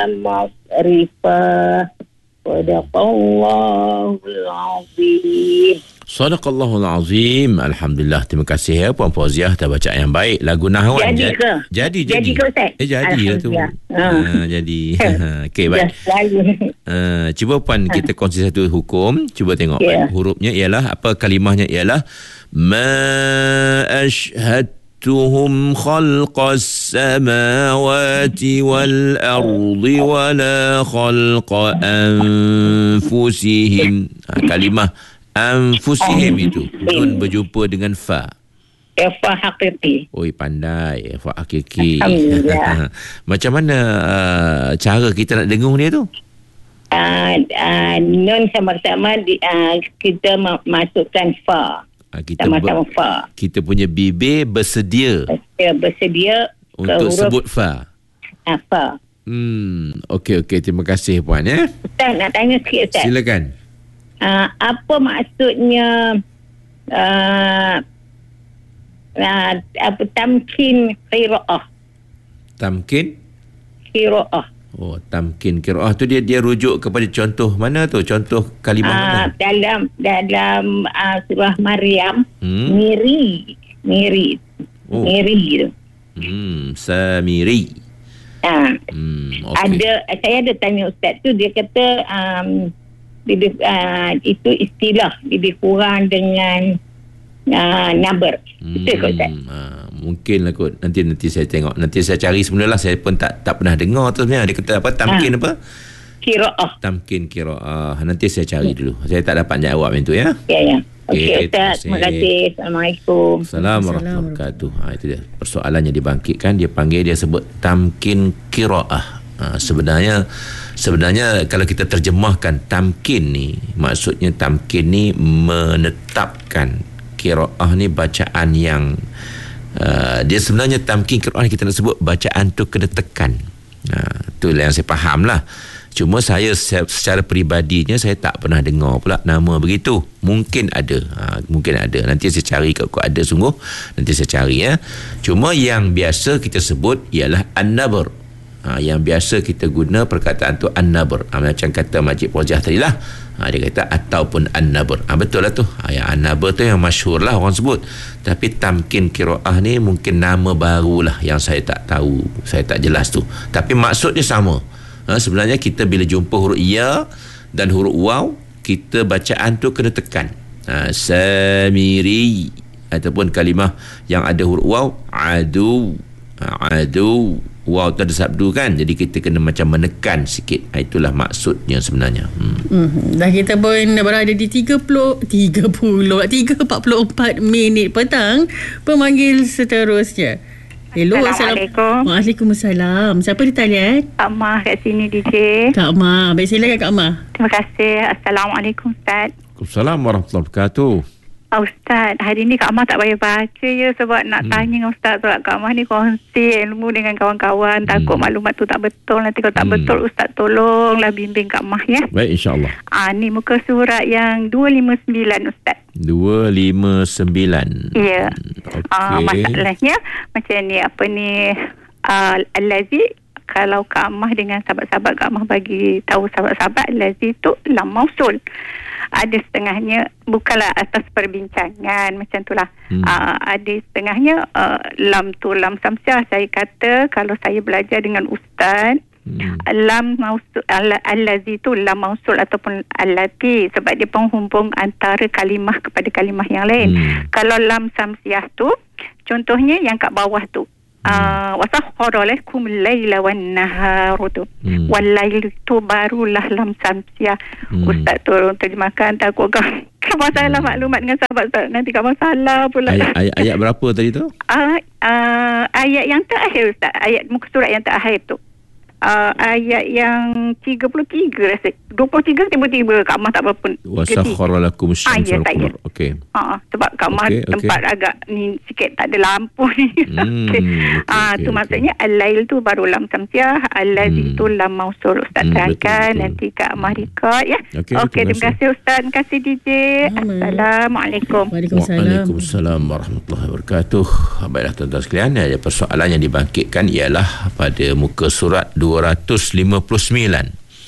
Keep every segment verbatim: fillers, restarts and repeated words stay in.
masrifah. Sadaqallahul azim. Sadaqallahul azim. Alhamdulillah, terima kasih ya Puan Fauziah atas bacaan yang baik. Lagu Nahwan Jadi ke? Jadi jadi. Jadi ke Ustaz? Eh jadi lah tu. Ha. Ha, jadi. Okey, baik. Uh, cuba Puan kita kongsi satu hukum. Cuba tengok. Yeah. Hurufnya ialah apa, kalimahnya ialah ma ashhadtuhum khalqas samawati wal ardi wala khalqa anfusihim. Ha, kalimah anfusihim itu nun berjumpa dengan fa. Fa hakiki. Oi, pandai. Fa hakiki. Alhamdulillah. Macam mana uh, cara kita nak dengung dia tu? Uh, uh, nun sama-sama di, uh, kita ma- masukkan fa. Uh, kita sama-sama ber, fa. Kita punya bibir bersedia. Kita bersedia untuk huruf sebut fa. Uh, fa. Hmm, okey okey, terima kasih Puan ya. Ustaz nak tanya sikit Ustaz. Silakan. Uh, apa maksudnya uh, uh, apa tamkin qiraah? Tamkin? Qiraah. Oh, tamkin qiraah tu dia dia rujuk kepada contoh mana tu? Contoh kalimah uh, mana? Dalam dalam uh, surah Maryam, hmm? miri, miri. Oh. Miri tu. Hmm, samiri. Uh, hmm, okay. Ada saya ada tanya ustaz tu, dia kata um, lebih, uh, itu istilah lebih kurang dengan uh, nabar. Hmm, betul ke Ustaz? Uh, mungkin lah kot. Nanti nanti saya tengok. Nanti saya cari sebenarnya lah. Saya pun tak tak pernah dengar tu sebenarnya. Dia kata apa? Tamkin ha. apa? Qiraah. Tamkin qiraah. Nanti saya cari dulu. Saya tak dapat jawab yang tu ya. Ya ya. Okey okay, Ustaz. Terima kasih. Assalamualaikum. Assalamualaikum warahmatullahi wabarakatuh. Ha, itu dia. Persoalannya dibangkitkan. Dia panggil, dia sebut tamkin qiraah. Ha, sebenarnya sebenarnya kalau kita terjemahkan tamkin ni, maksudnya tamkin ni menetapkan, qiraah ni bacaan yang uh, dia sebenarnya tamkin qiraah ni kita nak sebut bacaan tu kena tekan. Ha, itulah yang saya faham lah. Cuma saya secara peribadinya saya tak pernah dengar pula nama begitu. Mungkin ada. Ha, mungkin ada. Nanti saya cari kalau ada sungguh. Nanti saya cari ya. Cuma yang biasa kita sebut ialah an-nabr. Ha, yang biasa kita guna perkataan tu an-nabr. Ha, macam kata Majid Fauziah tadi lah. Ha, dia kata ataupun an-nabr. Ha, betul lah tu. Ha, yang an-nabr tu yang masyhur lah orang sebut. Tapi tamkin qiraah ni mungkin nama barulah yang saya tak tahu. Saya tak jelas tu. Tapi maksudnya sama. Ha, sebenarnya kita bila jumpa huruf ya dan huruf waw, kita bacaan tu kena tekan. Ha, samiri ataupun kalimah yang ada huruf waw, adu. Ha, adu. Waw tu ada sabdu kan, jadi kita kena macam menekan sikit. Ha, itulah maksudnya sebenarnya. Hmm. Hmm. Dah kita pun berada di tiga puluh tiga puluh tiga empat puluh empat minit petang. Pemanggil seterusnya. Hello, Assalamualaikum. Waalaikumsalam. Siapa di talian? Kak Mah kat sini D J. Kak Mah. Baik, silakan Kak Mah. Terima kasih. Assalamualaikum Ustaz. Waalaikumsalam warahmatullahi wabarakatuh. Oh, Ustaz, hari ni Kak Mah tak payah baca ya, sebab nak hmm. tanya dengan Ustaz sebab Kak Mah ni kongsi ilmu dengan kawan-kawan. Takut hmm. maklumat tu tak betul. Nanti kalau tak hmm. betul, Ustaz tolonglah bimbing Kak Mah ya. Baik, insyaAllah. Ah, ni muka surat yang dua lima sembilan Ustaz. dua lima sembilan. Ya. Okay. Ah, masalahnya macam ni, apa ni, uh, Al-Lazi, kalau Kak Mah dengan sahabat-sahabat Kak Mah bagi tahu sahabat-sahabat, Al-Lazi tu lam mausul. Ada setengahnya bukanlah atas perbincangan macam itulah. Hmm. Uh, ada setengahnya uh, lam tu lam samsiah. Saya kata kalau saya belajar dengan ustaz, hmm. lam mausul al-lazi tu lam mausul ataupun allati, sebab dia penghubung antara kalimah kepada kalimah yang lain. Hmm. Kalau lam samsiah tu contohnya yang kat bawah tu. Uh, wasakhkhara lakum al-laila wan-nahar tu. Hmm. Wal-lail tu barulah lam samsiah. Hmm. Ustaz tolong terjemahkan, takut kau masalah hmm. maklumat dengan sahabat Ustaz. Nanti kau masalah pula. Ayat, ayat, ayat berapa tadi tu? Uh, uh, ayat yang terakhir Ustaz. Ayat muka surat yang terakhir tu. Uh, ayat yang yang tiga puluh tiga rasa. dua puluh tiga tiba-tiba Kak Mah tak berapa. Wa sakhkhara lakum asy-syamsa wal qamar. Okey. Ha, sebab Kak Mah okay, tempat okay. agak ni sikit tak ada lampu ni. Hmm, okey. okay, Ah okay, tu okay. maksudnya al-lail tu baru lam samsiah, al-lazi Hmm. tu lam mausul. Ustaz Hmm, terangkan betul, betul. nanti Kak Mah record ya. Okey, Okey, terima terima kasih Ustaz, terima kasih D J. Amin. Assalamualaikum. Waalaikumsalam. Waalaikumsalam warahmatullahi wabarakatuh. Baiklah tuan-tuan sekalian, ada persoalan yang dibangkitkan ialah pada muka surat dua ratus lima puluh sembilan,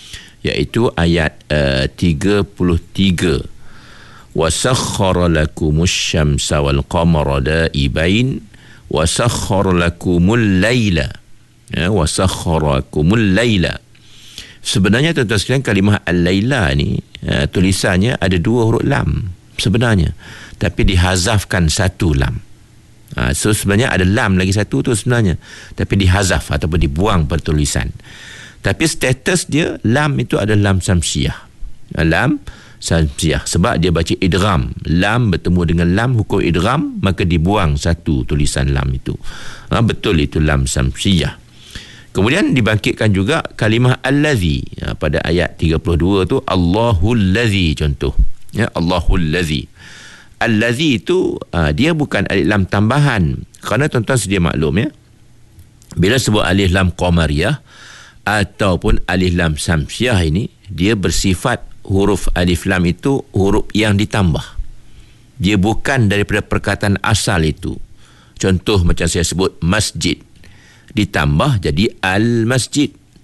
iaitu ayat uh, tiga puluh tiga. Wasakhkhara lakumus syamsa wal qamara da'ibain wasakhkhara lakumul laila. Ya, wasakhkhara lakumul laila. Sebenarnya tuan-tuan sekalian, kalimah al-laila ni uh, tulisannya ada dua huruf lam sebenarnya, tapi dihazafkan satu lam. Ha, so sebenarnya ada lam lagi satu tu sebenarnya, tapi dihazaf ataupun dibuang pertulisan. Tapi status dia lam itu ada lam samsiah. Lam samsiah sebab dia baca idgham. Lam bertemu dengan lam, hukum idgham, maka dibuang satu tulisan lam itu. Ha, betul itu lam samsiah. Kemudian dibangkitkan juga kalimah allazi, ha, pada ayat tiga puluh dua tu Allahul ladzi contoh. Ya, Allahul ladzi. Allazi itu uh, dia bukan alif lam tambahan. Kerana tuan-tuan sedia maklum ya, bila sebut alif lam qamariyah ataupun alif lam samsiah ini, dia bersifat huruf alif lam itu huruf yang ditambah. Dia bukan daripada perkataan asal itu. Contoh macam saya sebut masjid, ditambah jadi al-masjid.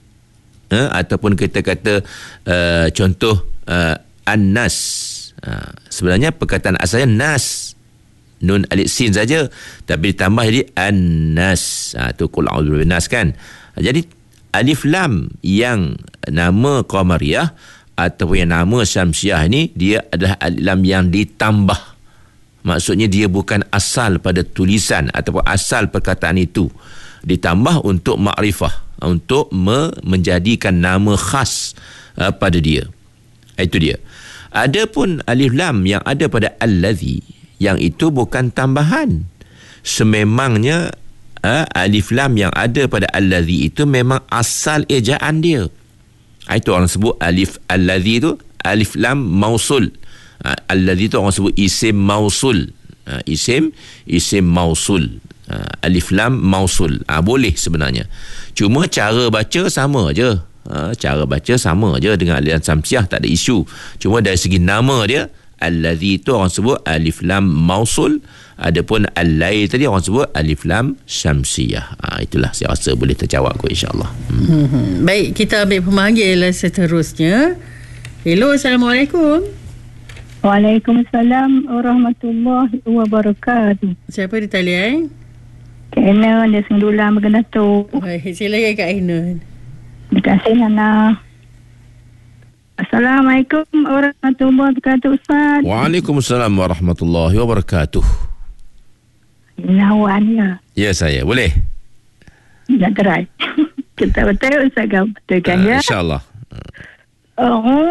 Uh, ataupun kita kata uh, contoh uh, an-nas. Ha, sebenarnya perkataan asalnya nas, nun alif sin saja, tapi ditambah jadi an-nas. Ha, tu qul a'udzu birabbin nas kan. Ha, jadi alif lam yang nama qamariyah ataupun yang nama syamsiah ini, dia adalah alif lam yang ditambah. Maksudnya dia bukan asal pada tulisan ataupun asal perkataan itu, ditambah untuk makrifah, untuk me- menjadikan nama khas uh, pada dia. Itu dia. Adapun alif lam yang ada pada allazi, yang itu bukan tambahan. Sememangnya uh, alif lam yang ada pada allazi itu memang asal ejaan dia. Itu orang sebut alif allazi itu alif lam mausul. Uh, allazi itu orang sebut isim mausul. Uh, isim isim mausul. Uh, alif lam mausul. Uh, boleh sebenarnya. Cuma cara baca sama je. Ha, cara baca sama je dengan alif lam samsiah, tak ada isu. Cuma dari segi nama dia, allazi tu orang sebut alif lam mausul, adapun al-lail tadi orang sebut alif lam syamsiyah. Ha, itulah saya rasa boleh terjawab kot, insya-Allah. Hmm. Hmm. Baik, kita ambil pemanggil seterusnya. Hello, Assalamualaikum. Waalaikumsalam warahmatullahi wabarakatuh. Siapa di talian? Kak Ainun dari Sendulang Megandatuk. Baik, silakan Kak Ainun. Terima kasih Nana. Assalamualaikum warahmatullahi wabarakatuh Ustaz. Waalaikumsalam warahmatullahi wabarakatuh. Lawannya. Ya, saya boleh. Nak try. Kita betul Ustaz, betul kan Uh, ya? InsyaAllah. Oh.